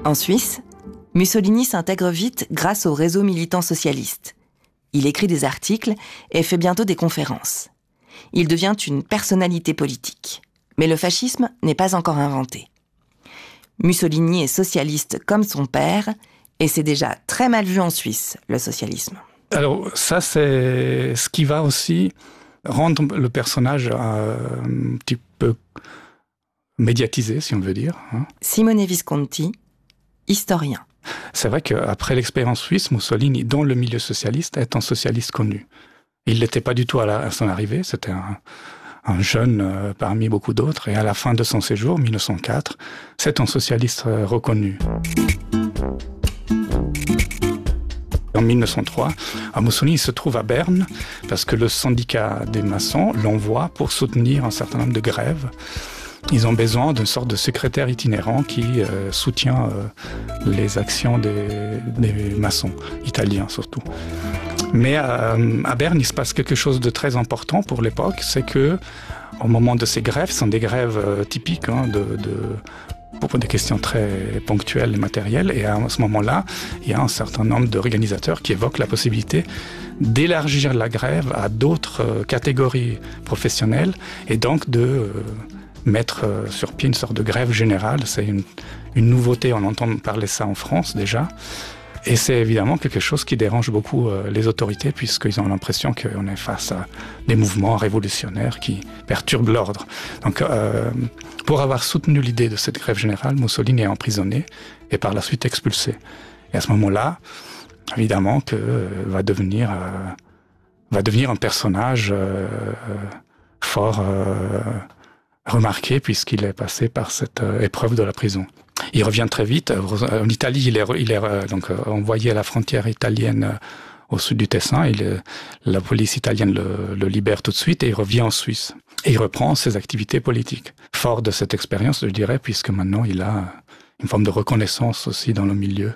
En Suisse, Mussolini s'intègre vite grâce au réseau militant socialiste. Il écrit des articles et fait bientôt des conférences. Il devient une personnalité politique. Mais le fascisme n'est pas encore inventé. Mussolini est socialiste comme son père, et c'est déjà très mal vu en Suisse, le socialisme. Alors ça, c'est ce qui va aussi rendre le personnage un petit peu médiatisé, si on veut dire. Simone Visconti, historien. C'est vrai qu'après l'expérience suisse, Mussolini, dans le milieu socialiste, est un socialiste connu. Il ne l'était pas du tout à son arrivée, c'était un jeune parmi beaucoup d'autres, et à la fin de son séjour, 1904, c'est un socialiste reconnu. En 1903, Mussolini se trouve à Berne parce que le syndicat des maçons l'envoie pour soutenir un certain nombre de grèves. Ils ont besoin d'une sorte de secrétaire itinérant qui soutient les actions des maçons, italiens surtout. Mais à Berne, il se passe quelque chose de très important pour l'époque, c'est que au moment de ces grèves, ce sont des grèves typiques pour des questions très ponctuelles et matérielles, et à ce moment-là, il y a un certain nombre d'organisateurs qui évoquent la possibilité d'élargir la grève à d'autres catégories professionnelles, et donc de mettre sur pied une sorte de grève générale. C'est une nouveauté, on entend parler ça en France déjà. Et c'est évidemment quelque chose qui dérange beaucoup les autorités, puisqu'ils ont l'impression qu'on est face à des mouvements révolutionnaires qui perturbent l'ordre. Donc, pour avoir soutenu l'idée de cette grève générale, Mussolini est emprisonné et par la suite expulsé. Et à ce moment-là, évidemment, va devenir un personnage fort remarqué, puisqu'il est passé par cette épreuve de la prison. Il revient très vite. En Italie, il est donc envoyé à la frontière italienne au sud du Tessin. La police italienne le libère tout de suite et il revient en Suisse. Et il reprend ses activités politiques. Fort de cette expérience, je dirais, puisque maintenant il a une forme de reconnaissance aussi dans le milieu.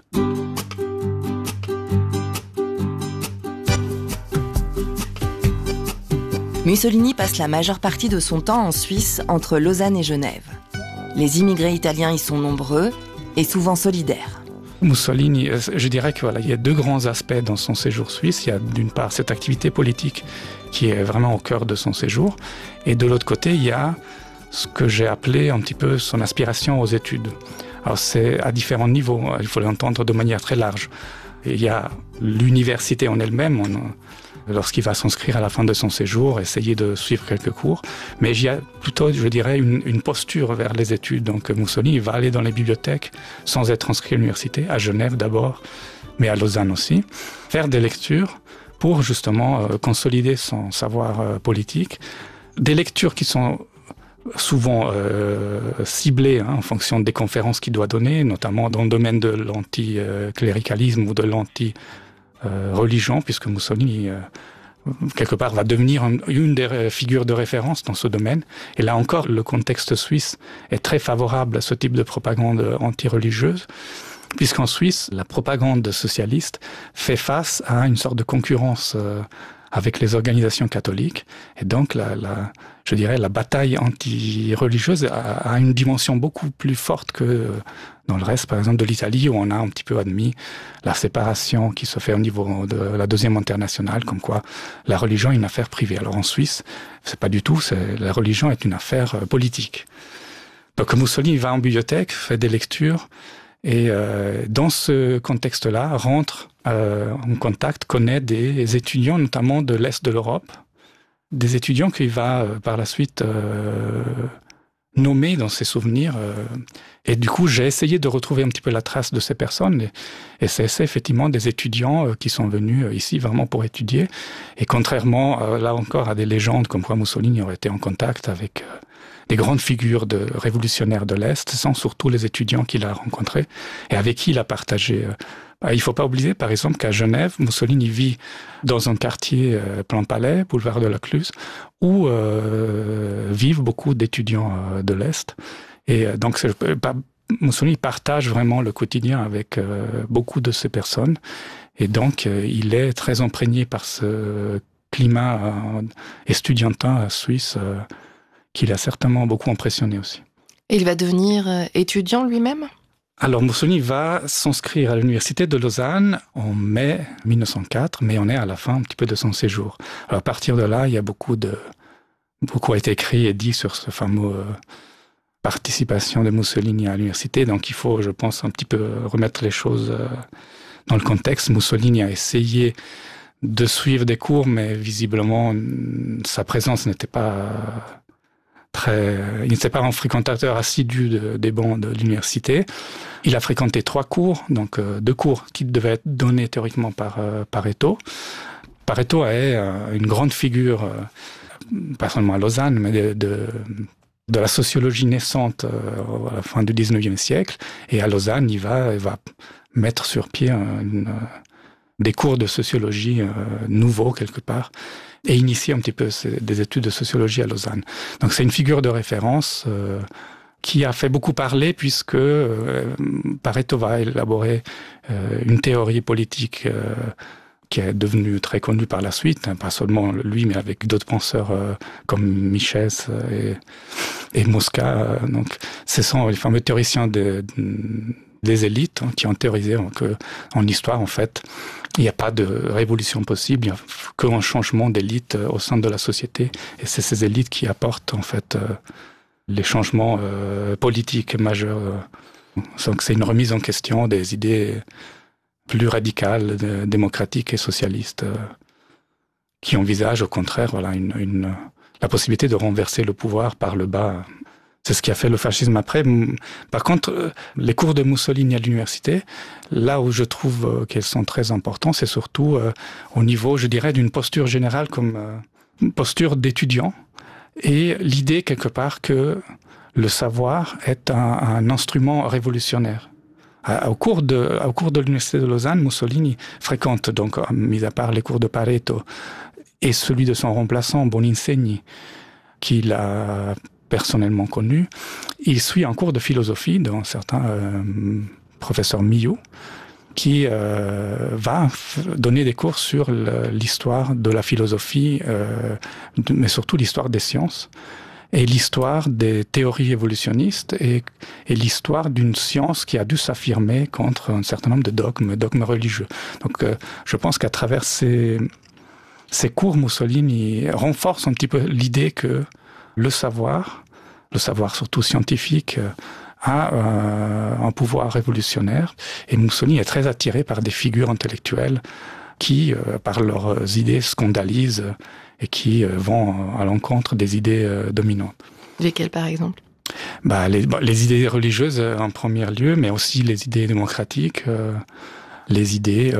Mussolini passe la majeure partie de son temps en Suisse, entre Lausanne et Genève. Les immigrés italiens y sont nombreux et souvent solidaires. Mussolini, je dirais qu'il y a deux grands aspects dans son séjour suisse. Il y a d'une part cette activité politique qui est vraiment au cœur de son séjour, et de l'autre côté, il y a ce que j'ai appelé un petit peu son aspiration aux études. Alors c'est à différents niveaux, il faut l'entendre de manière très large. Et il y a l'université en elle-même, lorsqu'il va s'inscrire à la fin de son séjour, essayer de suivre quelques cours. Mais il y a plutôt, je dirais, une posture vers les études. Donc Mussolini va aller dans les bibliothèques sans être inscrit à l'université, à Genève d'abord, mais à Lausanne aussi, faire des lectures pour justement consolider son savoir politique. Des lectures qui sont souvent ciblées en fonction des conférences qu'il doit donner, notamment dans le domaine de l'anticléricalisme ou de l'anti-religion, puisque Mussolini, quelque part, va devenir une des figures de référence dans ce domaine. Et là encore, le contexte suisse est très favorable à ce type de propagande anti-religieuse, puisqu'en Suisse, la propagande socialiste fait face à une sorte de concurrence avec les organisations catholiques. Et donc, je dirais, la bataille anti-religieuse a une dimension beaucoup plus forte que dans le reste, par exemple, de l'Italie, où on a un petit peu admis la séparation qui se fait au niveau de la Deuxième Internationale, comme quoi la religion est une affaire privée. Alors en Suisse, c'est pas du tout, la religion est une affaire politique. Donc Mussolini va en bibliothèque, fait des lectures, et dans ce contexte-là, rentre en contact, connaît des étudiants, notamment de l'Est de l'Europe, des étudiants qu'il va par la suite nommer dans ses souvenirs. Et du coup, j'ai essayé de retrouver un petit peu la trace de ces personnes. Et c'est effectivement des étudiants qui sont venus ici vraiment pour étudier. Et contrairement, là encore, à des légendes comme quoi Mussolini aurait été en contact avec des grandes figures de révolutionnaires de l'Est, ce sont surtout les étudiants qu'il a rencontrés et avec qui il a partagé. Il ne faut pas oublier, par exemple, qu'à Genève, Mussolini vit dans un quartier Plan Palais, boulevard de la Cluse, où vivent beaucoup d'étudiants de l'Est. Et donc, Mussolini partage vraiment le quotidien avec beaucoup de ces personnes. Et donc, il est très imprégné par ce climat estudiantin suisse qui l'a certainement beaucoup impressionné aussi. Et il va devenir étudiant lui-même ? Alors Mussolini va s'inscrire à l'université de Lausanne en mai 1904, mais on est à la fin un petit peu de son séjour. Alors à partir de là, il y a beaucoup a été écrit et dit sur ce fameux participation de Mussolini à l'université. Donc il faut, je pense, un petit peu remettre les choses dans le contexte. Mussolini a essayé de suivre des cours, mais visiblement sa présence n'était pas il n'était pas un fréquentateur assidu des bancs de l'université. Il a fréquenté 3 cours, donc 2 cours qui devaient être donnés théoriquement par Pareto. Pareto est une grande figure, pas seulement à Lausanne, mais de la sociologie naissante à la fin du 19e siècle. Et à Lausanne, il va mettre sur pied des cours de sociologie nouveaux quelque part, et initier un petit peu des études de sociologie à Lausanne. Donc c'est une figure de référence qui a fait beaucoup parler, puisque Pareto va élaborer une théorie politique qui est devenue très connue par la suite, pas seulement lui, mais avec d'autres penseurs comme Michès et Mosca. Donc ce sont les fameux théoriciens des élites qui ont théorisé qu'en histoire, en fait, il n'y a pas de révolution possible, il n'y a qu'un changement d'élite au sein de la société. Et c'est ces élites qui apportent, en fait, les changements politiques majeurs. Donc c'est une remise en question des idées plus radicales, démocratiques et socialistes, qui envisagent, au contraire, voilà, la possibilité de renverser le pouvoir par le bas. C'est ce qui a fait le fascisme après. Par contre, les cours de Mussolini à l'université, là où je trouve qu'elles sont très importants, c'est surtout au niveau, je dirais, d'une posture générale comme une posture d'étudiant, et l'idée quelque part que le savoir est un instrument révolutionnaire. Au cours de l'université de Lausanne, Mussolini fréquente, donc, mis à part les cours de Pareto et celui de son remplaçant Boninsegni, qu'il a personnellement connu. Il suit un cours de philosophie d'un certain professeur Millot, qui va donner des cours sur l'histoire de la philosophie, mais surtout l'histoire des sciences, et l'histoire des théories évolutionnistes, et l'histoire d'une science qui a dû s'affirmer contre un certain nombre de dogmes religieux. Donc je pense qu'à travers ces cours, Mussolini renforce un petit peu l'idée que le savoir surtout scientifique, a un pouvoir révolutionnaire. Et Mussolini est très attiré par des figures intellectuelles qui, par leurs idées, scandalisent et qui vont à l'encontre des idées dominantes. Lesquelles, par exemple ? Les idées religieuses en premier lieu, mais aussi les idées démocratiques, les idées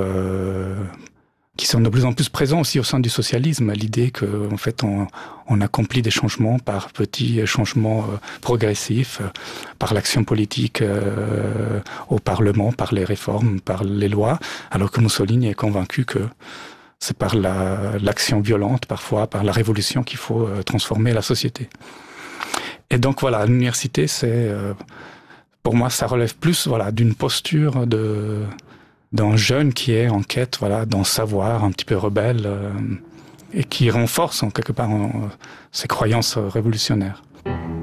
qui sont de plus en plus présents aussi au sein du socialisme, l'idée que, en fait, on accomplit des changements par petits changements progressifs, par l'action politique au Parlement, par les réformes, par les lois, alors que Mussolini est convaincu que c'est par l'action violente, parfois par la révolution, qu'il faut transformer la société. Et donc voilà, à l'université, pour moi, ça relève plus, voilà, d'une posture d'un jeune qui est en quête, voilà, d'un savoir un petit peu rebelle, et qui renforce en quelque part ses croyances révolutionnaires.